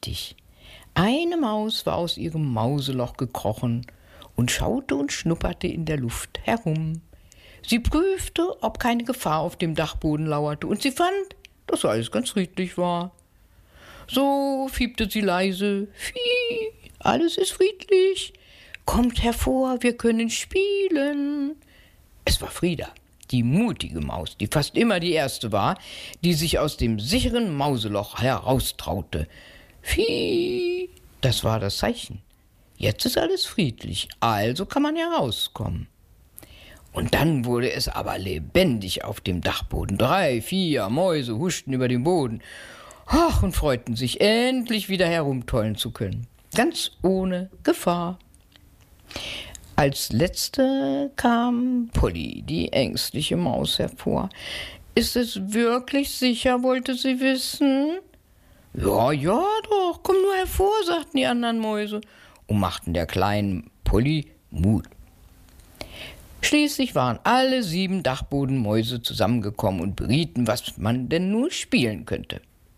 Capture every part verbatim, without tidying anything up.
richtig. Eine Maus war aus ihrem Mauseloch gekrochen und schaute und schnupperte in der Luft herum. Sie prüfte, ob keine Gefahr auf dem Dachboden lauerte, und sie fand, dass alles ganz friedlich war. So fiebte sie leise: Fie, alles ist friedlich. Kommt hervor, wir können spielen. Es war Frieda, die mutige Maus, die fast immer die erste war, die sich aus dem sicheren Mauseloch heraustraute. Fie, das war das Zeichen. Jetzt ist alles friedlich, also kann man herauskommen. Und dann wurde es aber lebendig auf dem Dachboden. Drei, vier Mäuse huschten über den Boden. Ach, und freuten sich, endlich wieder herumtollen zu können. Ganz ohne Gefahr. Als letzte kam Polly, die ängstliche Maus, hervor. Ist es wirklich sicher, wollte sie wissen. Ja, ja doch, komm nur hervor, sagten die anderen Mäuse und machten der kleinen Polly Mut. Schließlich waren alle sieben Dachbodenmäuse zusammengekommen und berieten, was man denn nun spielen könnte.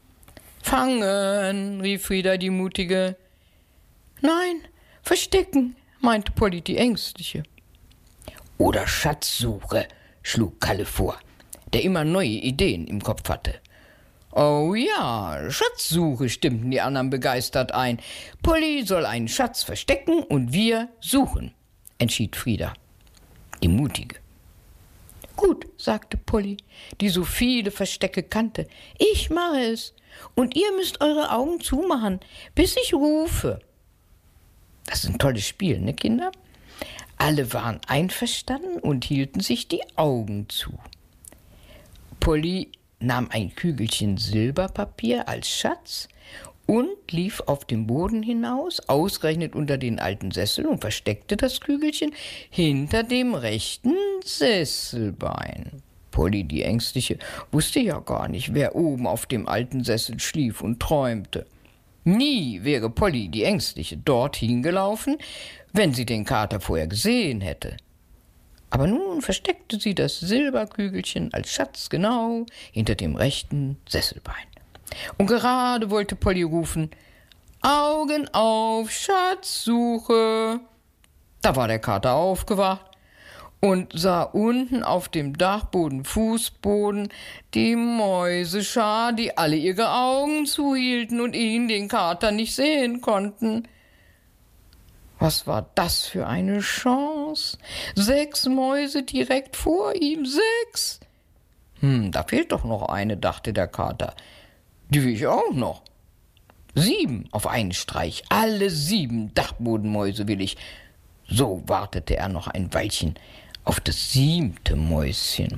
»Fangen«, rief Frieda, die Mutige. »Nein, verstecken«, meinte Polly, die Ängstliche. »Oder Schatzsuche«, schlug Kalle vor, der immer neue Ideen im Kopf hatte. »Oh ja, Schatzsuche«, stimmten die anderen begeistert ein. »Polly soll einen Schatz verstecken und wir suchen«, entschied Frieda, die Mutige. »Gut«, sagte Polly, die so viele Verstecke kannte. »Ich mache es. Und ihr müsst eure Augen zumachen, bis ich rufe.« Das ist ein tolles Spiel, ne, Kinder? Alle waren einverstanden und hielten sich die Augen zu. Polly nahm ein Kügelchen Silberpapier als Schatz und lief auf dem Boden hinaus, ausgerechnet unter den alten Sessel, und versteckte das Kügelchen hinter dem rechten Sesselbein. Polly, die Ängstliche, wusste ja gar nicht, wer oben auf dem alten Sessel schlief und träumte. Nie wäre Polly, die Ängstliche, dorthin gelaufen, wenn sie den Kater vorher gesehen hätte. Aber nun versteckte sie das Silberkügelchen als Schatz genau hinter dem rechten Sesselbein. Und gerade wollte Polly rufen: »Augen auf, Schatzsuche!« Da war der Kater aufgewacht und sah unten auf dem Dachboden, Fußboden, die Mäuseschar, die alle ihre Augen zuhielten und ihn, den Kater, nicht sehen konnten. Was war das für eine Chance? Sechs Mäuse direkt vor ihm, sechs! Hm, da fehlt doch noch eine, dachte der Kater. Die will ich auch noch. Sieben auf einen Streich, alle sieben Dachbodenmäuse will ich. So wartete er noch ein Weilchen auf das siebte Mäuschen.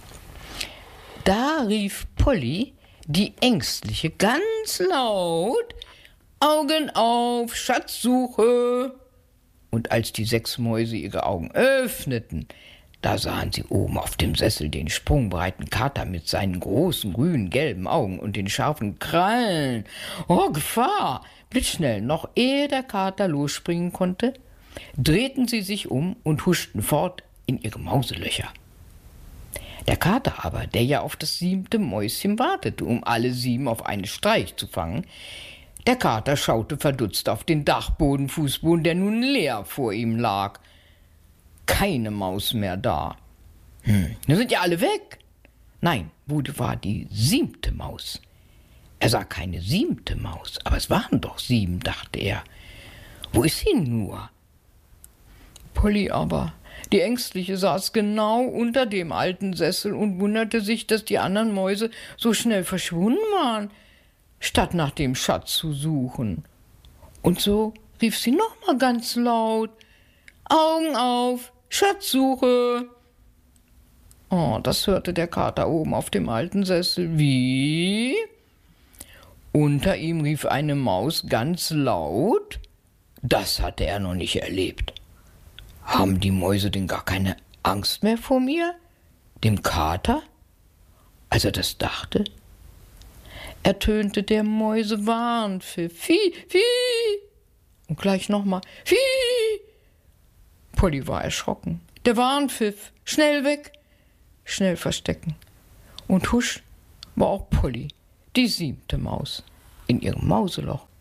Da rief Polly, die Ängstliche, ganz laut: »Augen auf, Schatzsuche!« Und als die sechs Mäuse ihre Augen öffneten, da sahen sie oben auf dem Sessel den sprungbreiten Kater mit seinen großen grünen, gelben Augen und den scharfen Krallen. Oh, Gefahr! Blitzschnell, noch ehe der Kater losspringen konnte, drehten sie sich um und huschten fort in ihre Mauselöcher. Der Kater aber, der ja auf das siebte Mäuschen wartete, um alle sieben auf einen Streich zu fangen, der Kater schaute verdutzt auf den Dachboden, Fußboden, der nun leer vor ihm lag. Keine Maus mehr da. Hm, nun sind ja alle weg. Nein, wo war die siebte Maus? Er sah keine siebte Maus, aber es waren doch sieben, dachte er. Wo ist sie nur? Polly aber, die Ängstliche, saß genau unter dem alten Sessel und wunderte sich, dass die anderen Mäuse so schnell verschwunden waren, statt nach dem Schatz zu suchen. Und so rief sie noch mal ganz laut: »Augen auf, Schatzsuche!« Oh, das hörte der Kater oben auf dem alten Sessel. Wie? Unter ihm rief eine Maus ganz laut. Das hatte er noch nicht erlebt. Haben die Mäuse denn gar keine Angst mehr vor mir, dem Kater? Als er das dachte, ertönte der Mäusewarnpfiff. Fie, fie! Und gleich nochmal: Fie! Polly war erschrocken. Der Warnpfiff. Schnell weg, schnell verstecken. Und husch war auch Polly, die siebte Maus, in ihrem Mauseloch.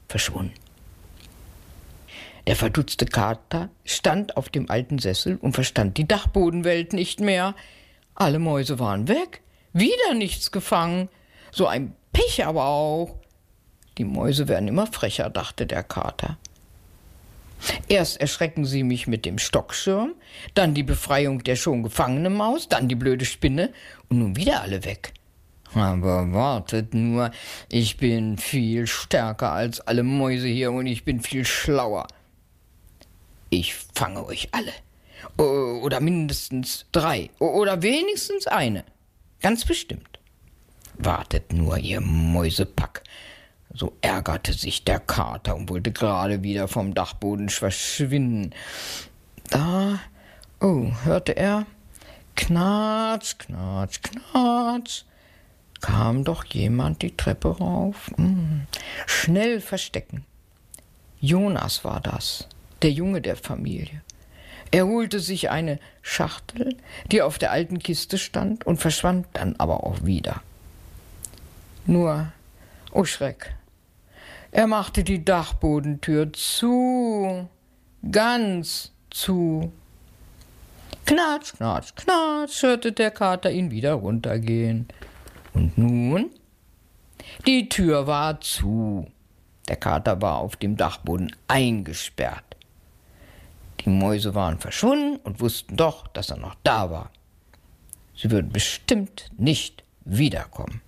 verschwunden. Der verdutzte Kater stand auf dem alten Sessel und verstand die Dachbodenwelt nicht mehr. Alle Mäuse waren weg, wieder nichts gefangen. So ein Pech aber auch. Die Mäuse werden immer frecher, dachte der Kater. Erst erschrecken sie mich mit dem Stockschirm, dann die Befreiung der schon gefangenen Maus, dann die blöde Spinne und nun wieder alle weg. Aber wartet nur, ich bin viel stärker als alle Mäuse hier und ich bin viel schlauer. Ich fange euch alle. Oder mindestens drei. Oder wenigstens eine. Ganz bestimmt. Wartet nur, ihr Mäusepack. So ärgerte sich der Kater und wollte gerade wieder vom Dachboden verschwinden. Da, oh, hörte er, Knatsch, Knatsch, Knatsch, kam doch jemand die Treppe rauf. Hm. Schnell verstecken. Jonas war das, der Junge der Familie. Er holte sich eine Schachtel, die auf der alten Kiste stand, und verschwand dann aber auch wieder. Nur, oh Schreck, er machte die Dachbodentür zu, ganz zu. Knatsch, knatsch, knatsch, hörte der Kater ihn wieder runtergehen. Und nun? Die Tür war zu. Der Kater war auf dem Dachboden eingesperrt. Die Mäuse waren verschwunden und wussten doch, dass er noch da war. Sie würden bestimmt nicht wiederkommen.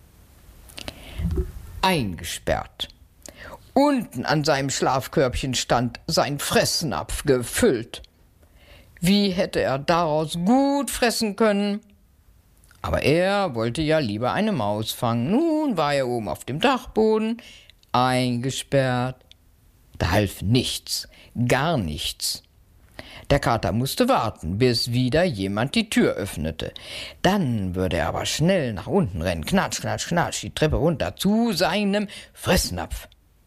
Eingesperrt. Unten an seinem Schlafkörbchen stand sein Fressnapf gefüllt. Wie hätte er daraus gut fressen können? Aber er wollte ja lieber eine Maus fangen. Nun war er oben auf dem Dachboden, eingesperrt. Da half nichts, gar nichts. Der Kater musste warten, bis wieder jemand die Tür öffnete. Dann würde er aber schnell nach unten rennen, knatsch, knatsch, knatsch, die Treppe runter zu seinem Fressnapf.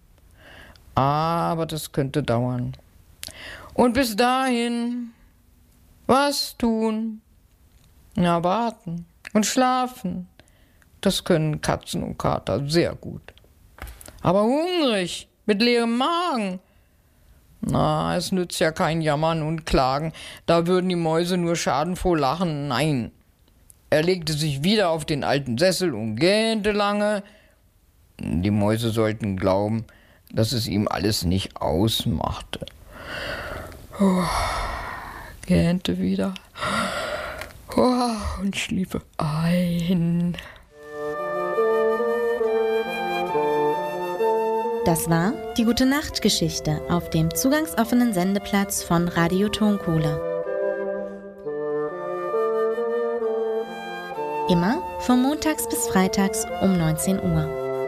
Aber das könnte dauern. Und bis dahin, was tun? Na, warten und schlafen. Das können Katzen und Kater sehr gut. Aber hungrig, mit leerem Magen. Na, es nützt ja kein Jammern und Klagen. Da würden die Mäuse nur schadenfroh lachen. Nein. Er legte sich wieder auf den alten Sessel und gähnte lange. Die Mäuse sollten glauben, dass es ihm alles nicht ausmachte. Oh, gähnte wieder. Oh, und schliefe ein. Das war die Gute-Nacht-Geschichte auf dem zugangsoffenen Sendeplatz von Radio Tonkohle. Immer von montags bis freitags um neunzehn Uhr.